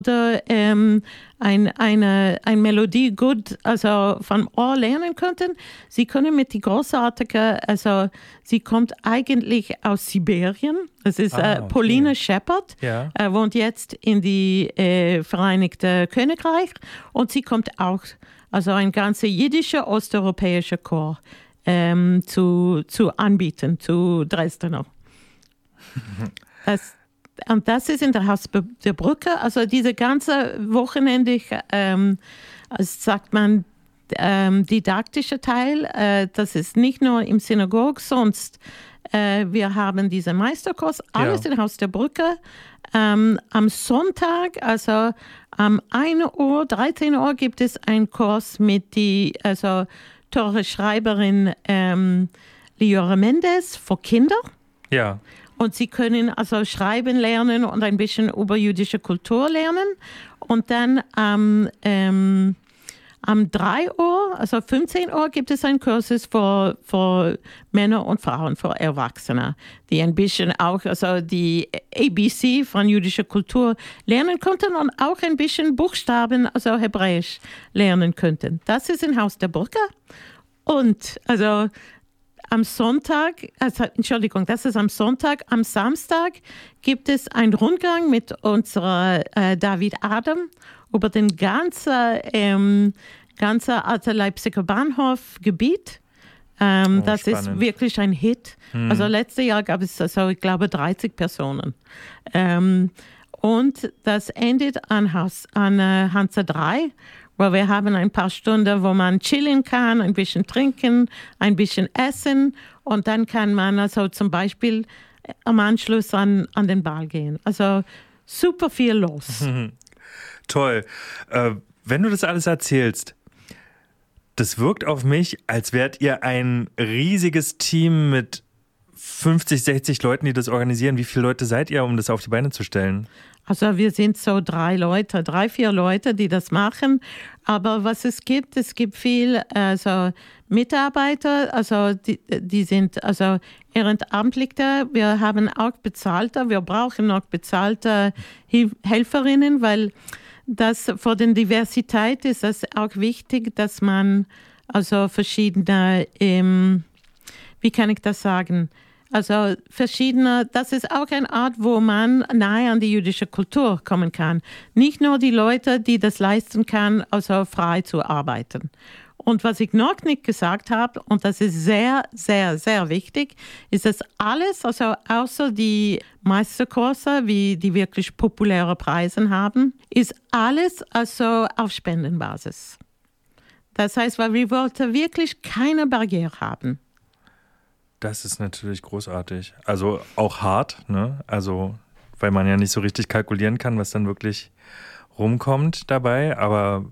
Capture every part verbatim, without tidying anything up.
oder ähm, ein, eine, eine Melodie gut also vom Ohr lernen könnten. Sie können mit die großartige, also sie kommt eigentlich aus Sibirien. Das ist ah, äh, okay. Pauline Shepard, ja. äh, wohnt jetzt in die äh, Vereinigte Königreich und sie kommt auch, also ein ganzer jiddischer osteuropäischer Chor ähm, zu, zu anbieten, zu Dresdner. Das Und das ist in der Haus der Brücke. Also diese ganze Wochenende, ähm, sagt man, ähm, didaktische Teil, äh, das ist nicht nur im Synagog, sonst äh, wir haben diesen Meisterkurs, alles ja. in Haus der Brücke. Ähm, am Sonntag, also um ein Uhr, dreizehn Uhr gibt es einen Kurs mit die also teure Schreiberin ähm, Liora Mendes für Kinder. Ja. Und sie können also schreiben lernen und ein bisschen über jüdische Kultur lernen. Und dann am, ähm, am drei Uhr, also fünfzehn Uhr, gibt es einen Kurs für, für Männer und Frauen, für Erwachsene, die ein bisschen auch also die A B C von jüdischer Kultur lernen könnten und auch ein bisschen Buchstaben, also Hebräisch, lernen könnten. Das ist im Haus der Brücke. Und also am Sonntag, also, Entschuldigung, das ist am Sonntag. Am Samstag gibt es einen Rundgang mit unserer äh, David Adam über den ganzen, ähm, ganzen Alter Leipziger Bahnhofgebiet. Ähm, oh, das spannend. ist wirklich ein Hit. Hm. Also letztes Jahr gab es, also, ich glaube, dreißig Personen. Ähm, und das endet an, Haus, an äh, Hansa drei. Weil wir haben ein paar Stunden, wo man chillen kann, ein bisschen trinken, ein bisschen essen und dann kann man also zum Beispiel am Anschluss an, an den Ball gehen. Also super viel los. Toll. Äh, wenn du das alles erzählst, das wirkt auf mich, als wärt ihr ein riesiges Team mit fünfzig, sechzig Leuten, die das organisieren. Wie viele Leute seid ihr, um das auf die Beine zu stellen? Also wir sind so drei Leute, drei, vier Leute, die das machen. Aber was es gibt, es gibt viel also Mitarbeiter, also die, die sind also Ehrenamtliche. Wir haben auch bezahlte, wir brauchen noch bezahlte Helferinnen, weil das für die Diversität ist es auch wichtig, dass man also verschiedene, ähm, wie kann ich das sagen, also verschiedene, das ist auch eine Art, wo man nahe an die jüdische Kultur kommen kann. Nicht nur die Leute, die das leisten können, also frei zu arbeiten. Und was ich noch nicht gesagt habe, und das ist sehr, sehr, sehr wichtig, ist, dass alles, also außer die Meisterkurse, wie die wirklich populäre Preise haben, ist alles also auf Spendenbasis. Das heißt, weil wir wollten wirklich keine Barriere haben. Das ist natürlich großartig. Also auch hart, ne? Also, weil man ja nicht so richtig kalkulieren kann, was dann wirklich rumkommt dabei. Aber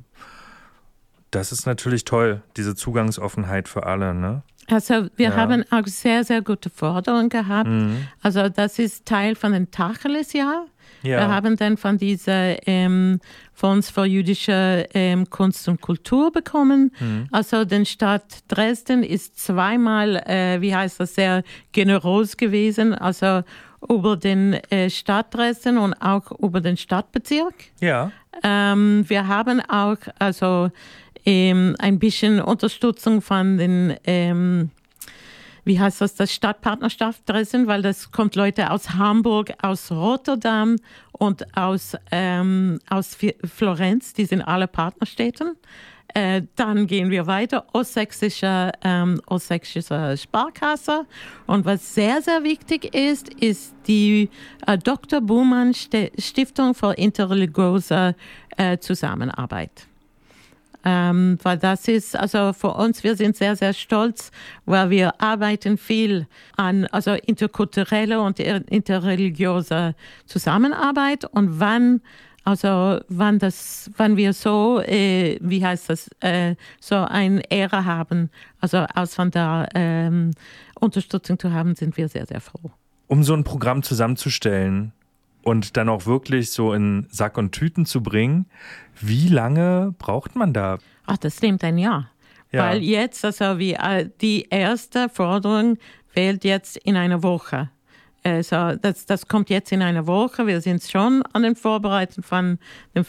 das ist natürlich toll, diese Zugangsoffenheit für alle, ne? Also wir ja. haben auch sehr, sehr gute Forderungen gehabt. Mhm. Also das ist Teil von dem Tacheles-Jahr. Ja. Wir haben dann von dieser ähm, Fonds für jüdische ähm, Kunst und Kultur bekommen. Mhm. Also die Stadt Dresden ist zweimal, äh, wie heißt das, sehr generös gewesen. Also über den äh, Stadt Dresden und auch über den Stadtbezirk. Ja. Ähm, wir haben auch also ähm, ein bisschen Unterstützung von den ähm, wie heißt das, das Stadtpartnerschaft Dresden, weil das kommt Leute aus Hamburg, aus Rotterdam und aus, ähm, aus Florenz, die sind alle Partnerstädten. Äh, dann gehen wir weiter, Ostsächsische, ähm, Ostsächsische Sparkasse. Und was sehr, sehr wichtig ist, ist die äh, Doktor Buhmann Stiftung für interreligiöse äh, Zusammenarbeit. Ähm, weil das ist, also für uns, wir sind sehr, sehr stolz, weil wir arbeiten viel an also interkulturelle und interreligiöse Zusammenarbeit und wann, also wann das, wann wir so, äh, wie heißt das, äh, so eine Ehre haben, also aus von der ähm, Unterstützung zu haben, sind wir sehr, sehr froh. Um so ein Programm zusammenzustellen und dann auch wirklich so in Sack und Tüten zu bringen, wie lange braucht man da? Ach, das nimmt ein Jahr. Ja. Weil jetzt, also wie die erste Forderung fehlt jetzt in einer Woche. Also das, das kommt jetzt in einer Woche. Wir sind schon an den Vorbereiten von dem